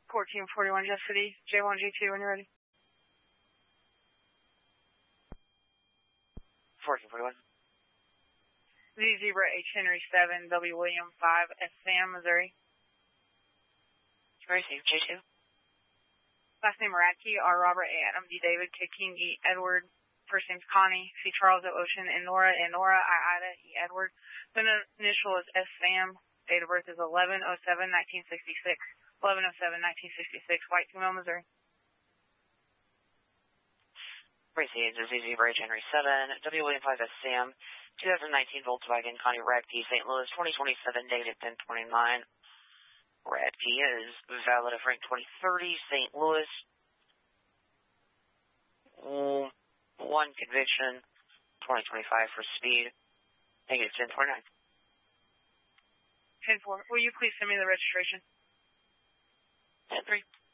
1441 Jeff City, J1G2 when you're ready. 1441. Z Zebra H Henry 7, W William 5, S Sam, Missouri. Received, J2. Last name Radke, R Robert, A Adam, D David, K King, E Edward. First name's Connie, C Charles, O Ocean, N Nora, I Ida, E Edward. The initial is S Sam. Date of birth is 11/07/1966. 11/07/1966, White Female, Missouri. Received, Z Zebra H Henry 7, W William 5, S Sam. 2019 Volkswagen Connie Radke, St. Louis, 2027, dated 10/29. Radke is valid of Frank 2030, St. Louis. One conviction, 2025 for speed. Negative 10/29. 10-4. Will you please send me the registration? 10-3.